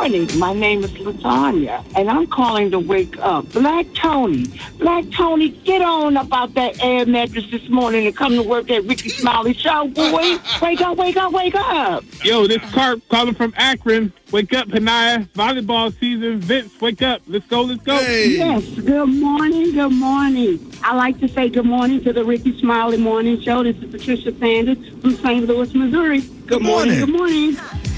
morning. My name is Latanya, and I'm calling to wake up Black Tony. Black Tony, get on about that air mattress this morning and come to work at Ricky Smiley Show, boy. Wake up, wake up, wake up. Yo, this Carp calling from Akron. Wake up, Hanaya. Volleyball season. Vince, wake up. Let's go, let's go. Hey. Yes, good morning, good morning. I like to say good morning to the Ricky Smiley Morning Show. This is Patricia Sanders from St. Louis, Missouri. Good morning, good morning.